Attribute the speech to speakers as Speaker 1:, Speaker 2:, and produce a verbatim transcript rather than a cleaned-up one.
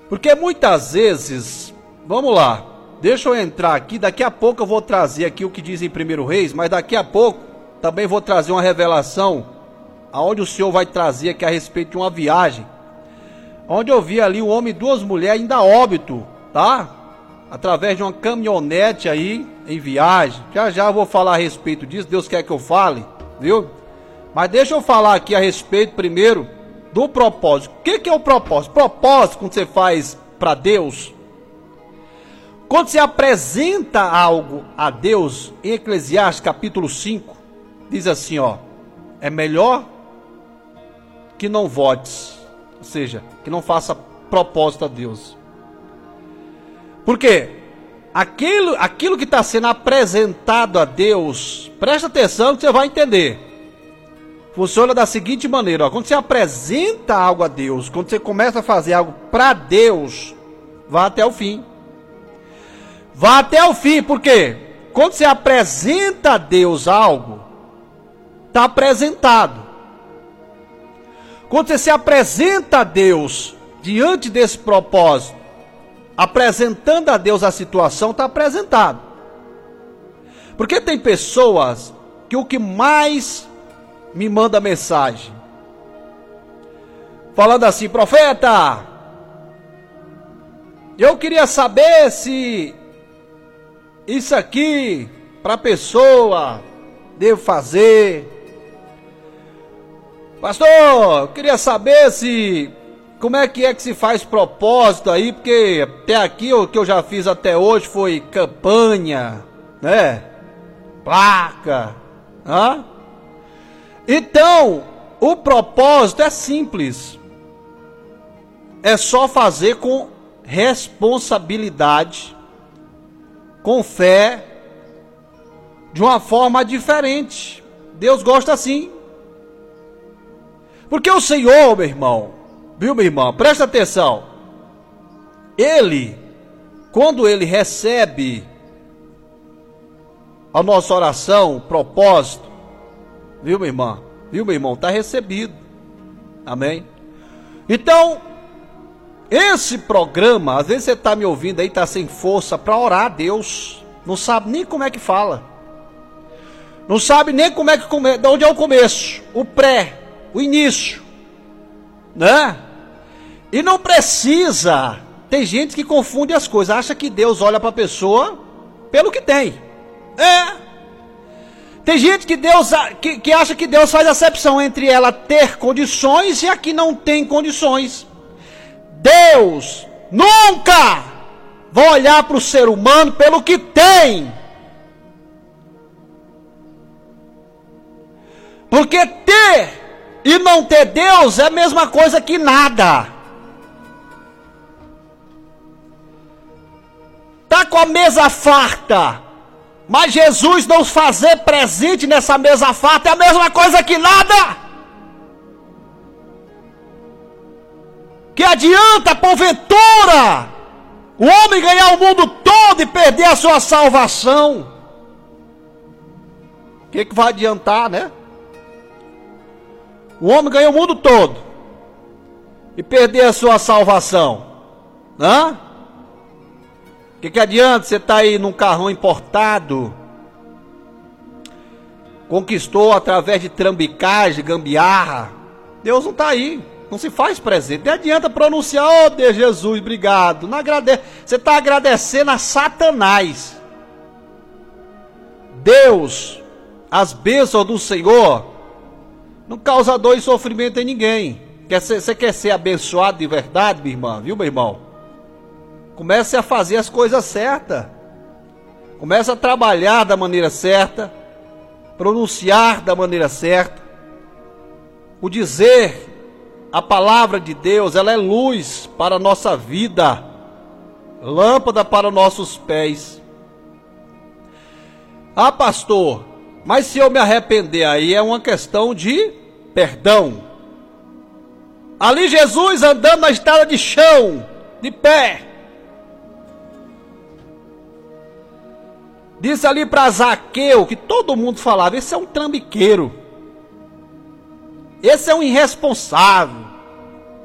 Speaker 1: Porque muitas vezes, vamos lá, deixa eu entrar aqui, daqui a pouco eu vou trazer aqui o que diz em primeiro Reis, mas daqui a pouco também vou trazer uma revelação, aonde o Senhor vai trazer aqui a respeito de uma viagem, onde eu vi ali um homem e duas mulheres ainda óbito, tá? Através de uma caminhonete aí, em viagem. Já já eu vou falar a respeito disso, Deus quer que eu fale, viu? Mas deixa eu falar aqui a respeito primeiro do propósito. O que que é o propósito? Propósito, quando você faz para Deus, quando você apresenta algo a Deus, em Eclesiastes capítulo cinco, diz assim, ó, é melhor que não votes, ou seja, que não faça propósito a Deus. Por quê? Aquilo, aquilo que está sendo apresentado a Deus, presta atenção que você vai entender. Funciona da seguinte maneira, ó, quando você apresenta algo a Deus, quando você começa a fazer algo para Deus, vá até o fim. Vá até o fim, por quê? Quando você apresenta a Deus algo, está apresentado. Quando você se apresenta a Deus diante desse propósito, apresentando a Deus a situação, está apresentado. Porque tem pessoas que o que mais me manda mensagem, falando assim, profeta, eu queria saber se isso aqui para a pessoa devo fazer. Pastor, eu queria saber se como é que é que se faz propósito aí, porque até aqui o que eu já fiz até hoje foi campanha, né? Placa, hã? Então, o propósito é simples. É só fazer com responsabilidade, com fé, de uma forma diferente. Deus gosta assim. Porque o Senhor, meu irmão, viu, meu irmão, presta atenção. Ele, quando ele recebe a nossa oração, o propósito, viu, meu irmão, viu, meu irmão, está recebido. Amém? Então, esse programa, às vezes você está me ouvindo aí, está sem força para orar a Deus, não sabe nem como é que fala, não sabe nem como é que come, de onde é o começo, o pré, o início, né? E não precisa. Tem gente que confunde as coisas, acha que Deus olha para a pessoa pelo que tem. É. Tem gente que, Deus, que, que acha que Deus faz acepção entre ela ter condições e a que não tem condições. Deus nunca vai olhar para o ser humano pelo que tem. Porque ter e não ter Deus é a mesma coisa que nada. Tá com a mesa farta, mas Jesus não fazer presente nessa mesa farta é a mesma coisa que nada. Que adianta, porventura, o homem ganhar o mundo todo e perder a sua salvação? O que, que vai adiantar, né? O homem ganha o mundo todo e perder a sua salvação. Hã? O que, que adianta você estar tá aí num carrão importado, conquistou através de trambicagem, gambiarra? Deus não está aí, não se faz presente. Não adianta pronunciar, oh Deus, Jesus, obrigado. Não agradece. Você está agradecendo a Satanás. Deus, as bênçãos do Senhor não causa dor e sofrimento em ninguém. Você quer ser abençoado de verdade, minha irmã? Viu, meu irmão? Comece a fazer as coisas certas. Comece a trabalhar da maneira certa. Pronunciar da maneira certa. O dizer a palavra de Deus, ela é luz para a nossa vida. Lâmpada para nossos pés. Ah, pastor, mas se eu me arrepender, aí é uma questão de perdão. Ali Jesus andando na estrada de chão, de pé, disse ali para Zaqueu, que todo mundo falava, esse é um trambiqueiro, esse é um irresponsável,